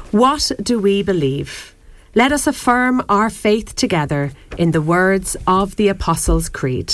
What do we believe? Let us affirm our faith together in the words of the Apostles' Creed.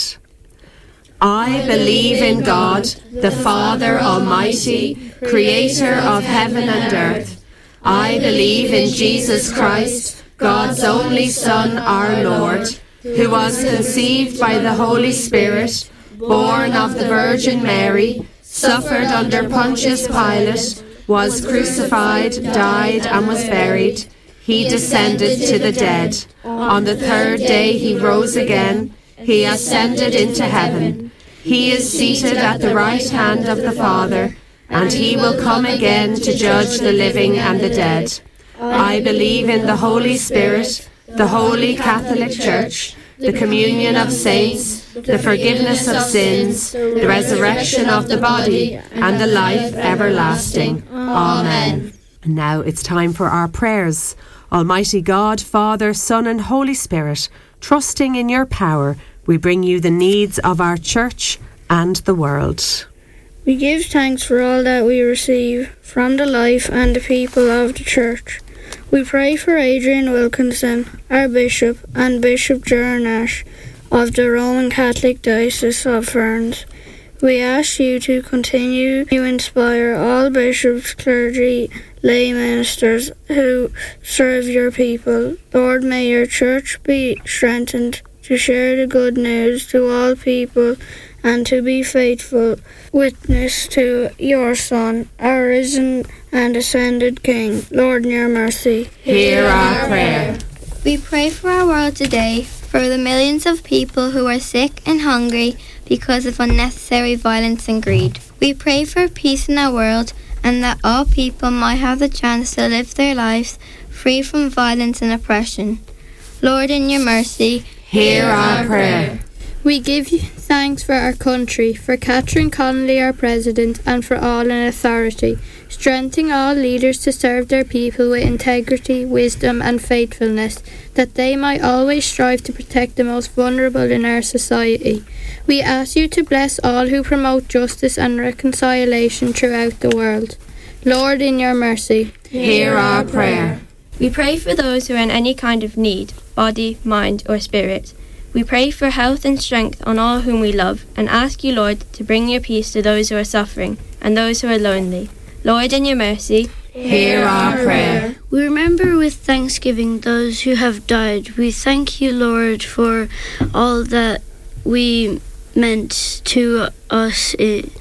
I believe in God, the Father Almighty, creator of heaven and earth. I believe in Jesus Christ, God's only Son, our Lord, who was conceived by the Holy Spirit, born of the Virgin Mary, suffered under Pontius Pilate, was crucified, died, and was buried. He descended to the dead. On the third day he rose again. He ascended into heaven. He is seated at the right hand of the Father, and he will come again to judge the living and the dead. I believe in the Holy Spirit, the Holy Catholic Church, the communion of saints, the forgiveness of sins, the resurrection of the body, and the life everlasting. Amen. And now it's time for our prayers. Almighty God, Father, Son, and Holy Spirit, trusting in your power, we bring you the needs of our church and the world. We give thanks for all that we receive from the life and the people of the church. We pray for Adrian Wilkinson, our Bishop, and Bishop Jernash of the Roman Catholic Diocese of Ferns. We ask you to continue to inspire all bishops, clergy, lay ministers who serve your people. Lord, may your church be strengthened to share the good news to all people and to be faithful witness to your Son, our risen and ascended King. Lord, in your mercy, hear our prayer. We pray for our world today, for the millions of people who are sick and hungry because of unnecessary violence and greed. We pray for peace in our world and that all people might have the chance to live their lives free from violence and oppression. Lord, in your mercy, hear our prayer. We give you thanks for our country, for Catherine Connolly, our President, and for all in authority, strengthening all leaders to serve their people with integrity, wisdom, and faithfulness, that they might always strive to protect the most vulnerable in our society. We ask you to bless all who promote justice and reconciliation throughout the world. Lord, in your mercy, hear our prayer. We pray for those who are in any kind of need, body, mind, or spirit. We pray for health and strength on all whom we love, and ask you, Lord, to bring your peace to those who are suffering and those who are lonely. Lord, in your mercy, hear our prayer. We remember with thanksgiving those who have died. We thank you, Lord, for all that we meant to us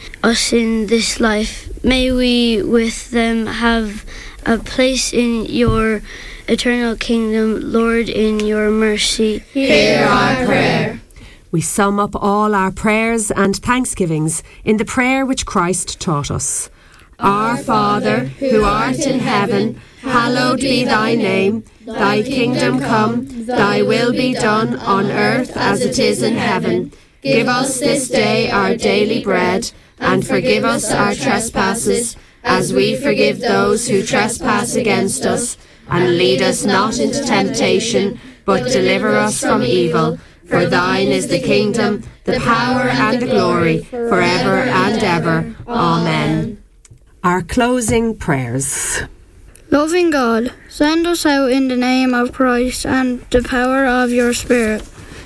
in this life. May we with them have a place in your eternal kingdom. Lord, in your mercy, hear our prayer. We sum up all our prayers and thanksgivings in the prayer which Christ taught us. Our Father, who art in heaven, hallowed be thy name. Thy kingdom come, thy will be done on earth as it is in heaven. Give us this day our daily bread, and forgive us our trespasses, as we forgive those who trespass against us. And lead us not into temptation, but deliver us from evil. For thine is the kingdom, the power, and the glory, forever and ever. Amen. Our closing prayers. Loving God, send us out in the name of Christ and the power of your Spirit.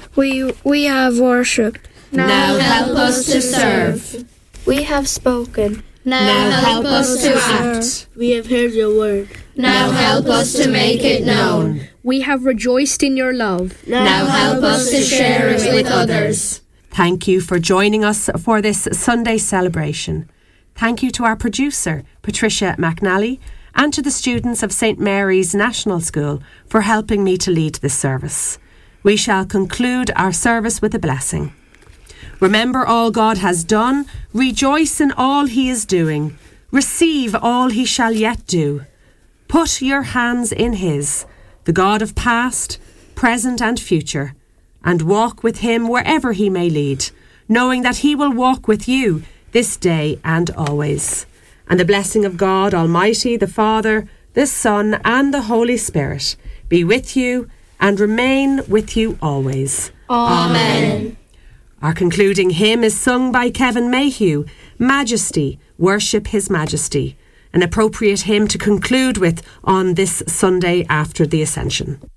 We have worshipped. Now help us to serve. We have spoken. Now help us to act. We have heard your word. Now help us to make it known. We have rejoiced in your love. Now help us to share it with others. Thank you for joining us for this Sunday celebration. Thank you to our producer, Patricia McNally, and to the students of St Mary's National School for helping me to lead this service. We shall conclude our service with a blessing. Remember all God has done, rejoice in all he is doing, receive all he shall yet do. Put your hands in his, the God of past, present and future, and walk with him wherever he may lead, knowing that he will walk with you this day and always. And the blessing of God Almighty, the Father, the Son, and the Holy Spirit be with you and remain with you always. Amen. Our concluding hymn is sung by Kevin Mayhew, Majesty, Worship His Majesty. an appropriate hymn to conclude with on this Sunday after the Ascension.